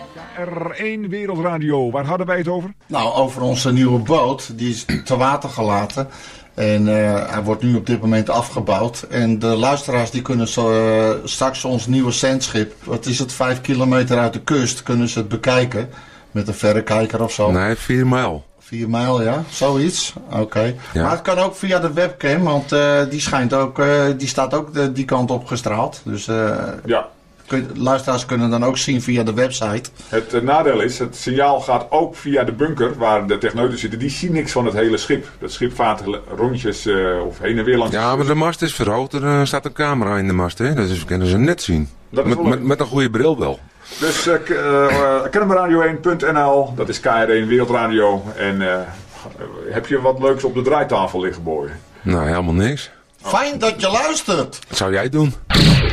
R1 Wereldradio, waar hadden wij het over? Nou, over onze nieuwe boot. Die is te water gelaten. En hij wordt nu op dit moment afgebouwd. En de luisteraars die kunnen straks ons nieuwe zendschip, wat is het, 5 kilometer uit de kust, kunnen ze het bekijken. Met een verrekijker of zo. Nee, 4 mijl. 4 mijl, ja? Zoiets? Oké. Ja. Maar het kan ook via de webcam, want die staat ook die kant op gestraald. Dus Ja. Luisteraars kunnen dan ook zien via de website. Het nadeel is, het signaal gaat ook via de bunker waar de techneuten zitten. Die zien niks van het hele schip. Dat schip vaart rondjes of heen en weer langs. Ja, maar de mast is verhoogd. Er staat een camera in de mast, hè? Dus we kunnen ze net zien. Dat is wel leuk. Met een goede bril wel. Dus KNMRadio1.nl, dat is KR1 Wereldradio. En heb je wat leuks op de draaitafel liggen, boy? Nou, helemaal niks. Fijn dat je luistert. Wat zou jij doen?